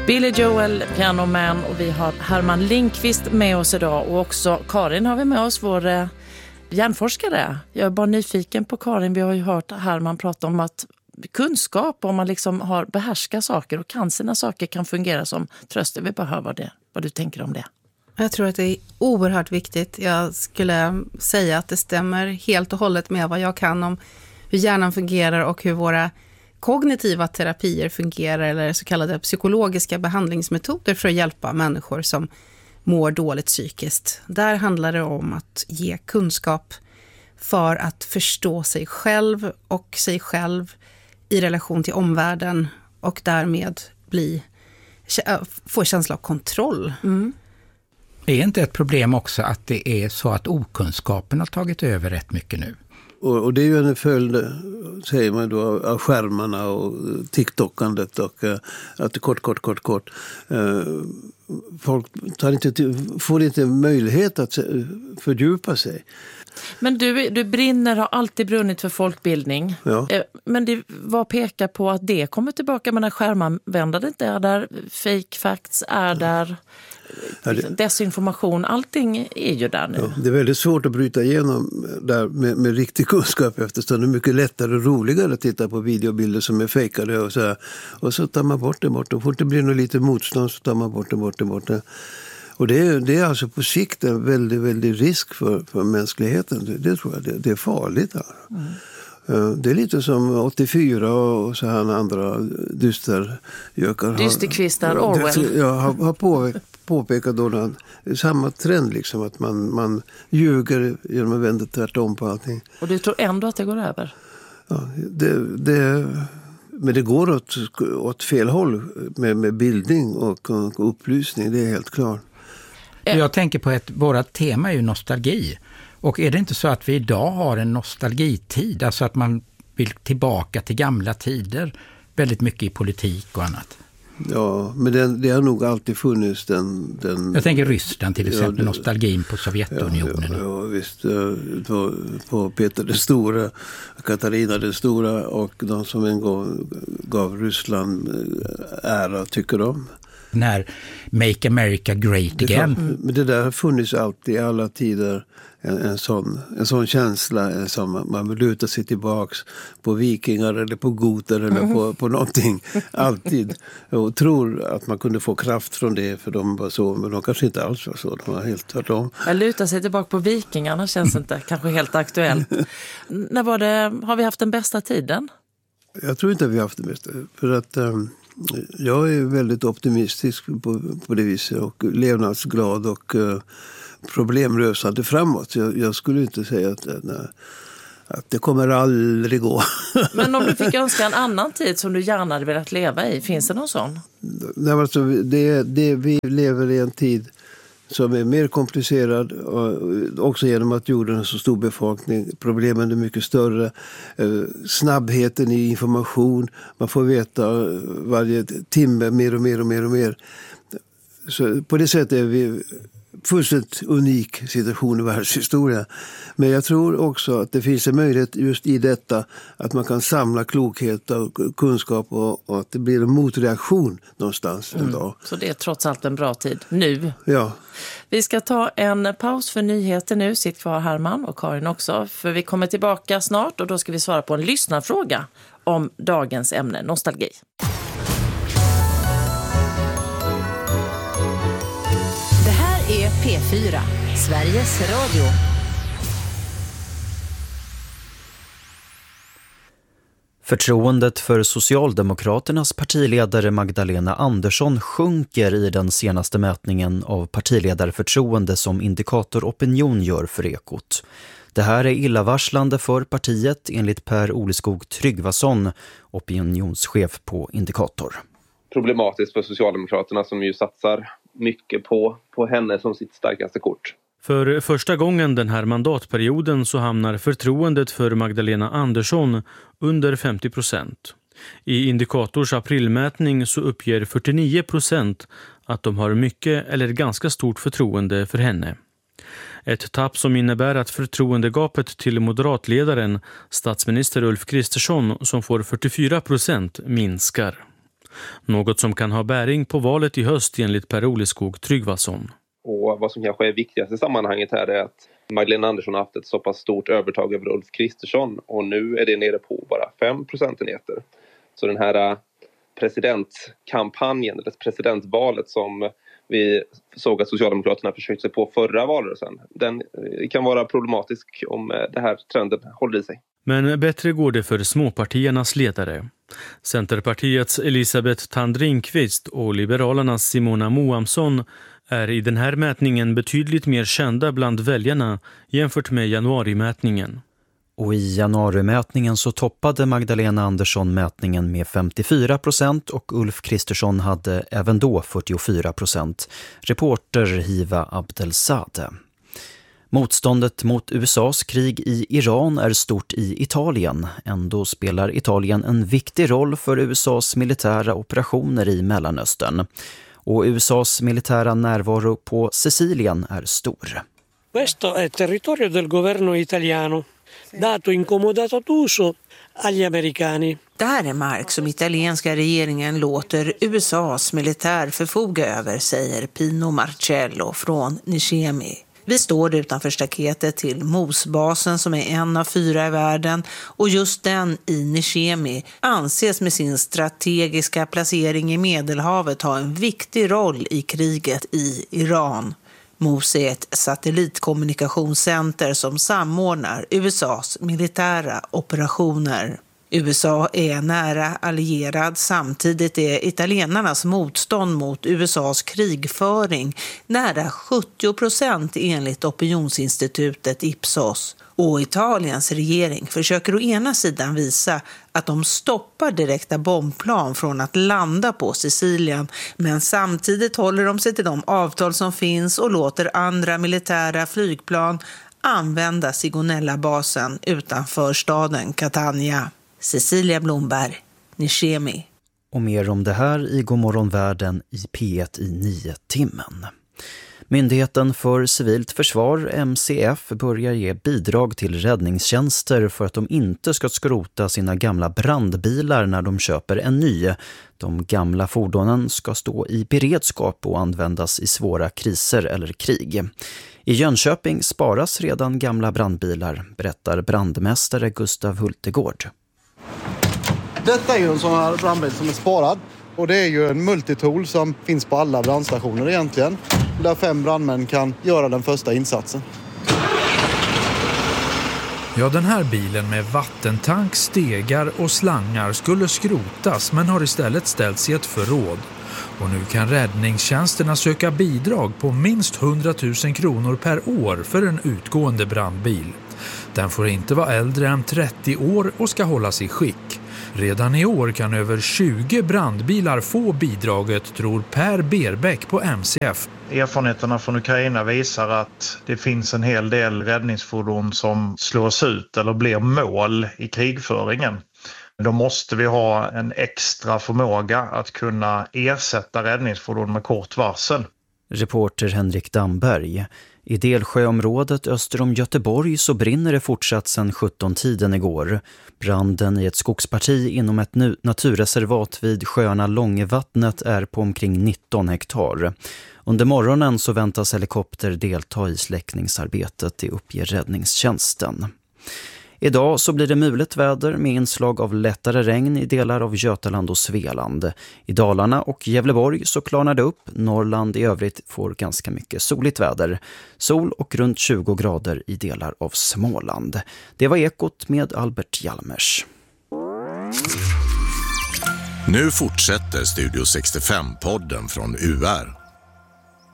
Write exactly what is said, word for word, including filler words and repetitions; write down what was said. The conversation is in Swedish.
Billy Joel, Piano Man, och vi har Herman Lindqvist med oss idag, och också Karin har vi med oss, vår eh, hjärnforskare. Jag är bara nyfiken på Karin, vi har ju hört Herman prata om att kunskap, om man liksom har behärskar saker och kan sina saker, kan fungera som tröst. Jag vill bara höra vad, det, vad du tänker om det. Jag tror att det är oerhört viktigt. Jag skulle säga att det stämmer helt och hållet med vad jag kan om hur hjärnan fungerar och hur våra kognitiva terapier fungerar, eller så kallade psykologiska behandlingsmetoder för att hjälpa människor som mår dåligt psykiskt. Där handlar det om att ge kunskap för att förstå sig själv och sig själv i relation till omvärlden, och därmed bli, få känsla av kontroll. Mm. Det är inte ett problem också att det är så att okunskapen har tagit över rätt mycket nu? Och, och det är ju en följd, säger man då, av skärmarna och TikTokandet och uh, att det kort, kort, kort, kort. Uh, folk tar inte till, får inte möjlighet att fördjupa sig. Men du, du brinner, har alltid brunnit för folkbildning. Ja. Men det var pekar på att det kommer tillbaka, men när skärmanvändandet inte är där, fake facts är där, ja, det, desinformation, allting är ju där nu. Ja, det är väldigt svårt att bryta igenom där med, med riktig kunskap, eftersom det är mycket lättare och roligare att titta på videobilder som är fejkade och så här. Och så tar man bort det bort. Och får det bli något lite motstånd så tar man bort det bort det bort det. Och det är, det är alltså på sikt en väldigt, väldigt risk för, för mänskligheten. Det, det tror jag, det, det är farligt. Mm. Det är lite som åttiofyra och så här andra dystergökar. Dysterkvistar, Orwell. Jag har, har på, påpekat då att det är samma trend, liksom, att man, man ljuger genom att vända tvärtom på allting. Och du tror ändå att det går över? Ja, det... det Men det går åt, åt fel håll med, med bildning och, och upplysning, det är helt klart. Jag tänker på att våra tema är ju nostalgi. Och är det inte så att vi idag har en nostalgitid? Alltså att man vill tillbaka till gamla tider väldigt mycket i politik och annat. Ja, men det, det har nog alltid funnits den... den jag tänker Ryssland till exempel, ja, det, nostalgin på Sovjetunionen. Ja, ja, ja visst. På, på Peter den stora, Katarina den stora och de som en gång gav Ryssland ära, tycker de. När Make America Great Again. Det, men det där har funnits alltid i alla tider. En, en, sån, en sån känsla, en sån, man, man vill luta sig tillbaks på vikingar eller på goter eller mm. på, på någonting. Alltid. Och tror att man kunde få kraft från det, för de var så, men de kanske inte alls var så. De var helt tvärtom. Jag lutar sig tillbaka på vikingarna känns inte kanske helt aktuellt. När var det, har vi haft den bästa tiden? Jag tror inte att vi har haft det bästa. För att um, jag är väldigt optimistisk på, på det viset och levnadsglad och uh, problemlösande framåt. Jag, jag skulle inte säga att, nej, att det kommer aldrig gå. Men om du fick önska en annan tid som du gärna hade velat leva i, finns det någon sån? Nej, alltså, det, det, vi lever i en tid som är mer komplicerad, och också genom att jorden har så stor befolkning. Problemen är mycket större. Snabbheten i information, man får veta varje timme mer och mer och mer och mer. Så på det sättet är vi fullständigt unik situation i världshistoria. Men jag tror också att det finns en möjlighet just i detta att man kan samla klokhet och kunskap, och, och att det blir en motreaktion någonstans en dag. Mm. Så det är trots allt en bra tid nu. Ja. Vi ska ta en paus för nyheter nu. Sitt kvar Herman och Karin också, för vi kommer tillbaka snart och då ska vi svara på en lyssnarfråga om dagens ämne, nostalgi. är P fyra, Sveriges Radio. Förtroendet för Socialdemokraternas partiledare Magdalena Andersson sjunker i den senaste mätningen av partiledarförtroende som Indikator Opinion gör för Ekot. Det här är illavarslande för partiet enligt Per Oleskog Tryggvason, opinionschef på Indikator. Problematiskt för Socialdemokraterna som ju satsar mycket på, på henne som sitt starkaste kort. För första gången den här mandatperioden så hamnar förtroendet för Magdalena Andersson under femtio procent. I Indikators aprilmätning så uppger fyrtionio procent att de har mycket eller ganska stort förtroende för henne. Ett tapp som innebär att förtroendegapet till moderatledaren, statsminister Ulf Kristersson, som får fyrtiofyra procent, minskar. Något som kan ha bäring på valet i höst enligt Per-Ole Skog Tryggvason. Och vad som kanske är viktigast i sammanhanget här är att Magdalena Andersson har haft ett så pass stort övertag över Ulf Kristersson och nu är det nere på bara fem procentenheter. Så den här presidentkampanjen, eller presidentvalet som vi såg att Socialdemokraterna försökte sig på förra valrörelsen, den kan vara problematisk om det här trenden håller i sig. Men bättre går det för småpartiernas ledare. Centerpartiets Elisabeth Tandringqvist och Liberalernas Simona Moamsson är i den här mätningen betydligt mer kända bland väljarna jämfört med januarimätningen. Och i januarimätningen så toppade Magdalena Andersson mätningen med femtiofyra procent och Ulf Kristersson hade även då fyrtiofyra procent. Reporter Hiva Abdelsade. Motståndet mot U S A:s krig i Iran är stort i Italien. Ändå spelar Italien en viktig roll för U S A:s militära operationer i Mellanöstern. Och U S A:s militära närvaro på Sicilien är stor. Questo è territorio del governo italiano, dato incomodato d'uso agli americani. Det här är mark som italienska regeringen låter U S A:s militär förfoga över, säger Pino Marcello från Nicemi. Vi står utanför staketet till Mosbasen som är en av fyra i världen och just den i Nicemi anses med sin strategiska placering i Medelhavet ha en viktig roll i kriget i Iran. Mos är ett satellitkommunikationscenter som samordnar U S A:s militära operationer. U S A är nära allierad, samtidigt är italienarnas motstånd mot U S A:s krigföring nära sjuttio procent enligt opinionsinstitutet Ipsos. Och Italiens regering försöker å ena sidan visa att de stoppar direkta bombplan från att landa på Sicilien, men samtidigt håller de sig till de avtal som finns och låter andra militära flygplan använda Sigonella-basen utanför staden Catania. Cecilia Blomberg, Nicemi. Och mer om det här i Godmorgon Världen i P ett i nio timmen. Myndigheten för civilt försvar, M C F, börjar ge bidrag till räddningstjänster för att de inte ska skrota sina gamla brandbilar när de köper en ny. De gamla fordonen ska stå i beredskap och användas i svåra kriser eller krig. I Jönköping sparas redan gamla brandbilar, berättar brandmästare Gustav Hultegård. Detta är ju en sån här brandbil som är sparad. Och det är ju en multitool som finns på alla brandstationer egentligen. Där fem brandmän kan göra den första insatsen. Ja, den här bilen med vattentank, stegar och slangar skulle skrotas men har istället ställts i ett förråd. Och nu kan räddningstjänsterna söka bidrag på minst hundratusen kronor per år för en utgående brandbil. Den får inte vara äldre än trettio år och ska hållas i skick. Redan i år kan över tjugo brandbilar få bidraget, tror Per Berbäck på M C F. Erfarenheterna från Ukraina visar att det finns en hel del räddningsfordon som slås ut eller blir mål i krigföringen. Då måste vi ha en extra förmåga att kunna ersätta räddningsfordon med kort varsel. Reporter Henrik Damberg. I Delsjöområdet öster om Göteborg så brinner det fortsatt sedan sjutton-tiden igår. Branden i ett skogsparti inom ett naturreservat vid sjöarna Långevattnet är på omkring nitton hektar. Under morgonen så väntas helikopter delta i släckningsarbetet, det uppger räddningstjänsten. Idag så blir det mulet väder med inslag av lättare regn i delar av Götaland och Svealand. I Dalarna och Gävleborg så klarnar det upp. Norrland i övrigt får ganska mycket soligt väder. Sol och runt tjugo grader i delar av Småland. Det var Ekot med Albert Hjalmers. Nu fortsätter Studio sextiofem-podden från U R.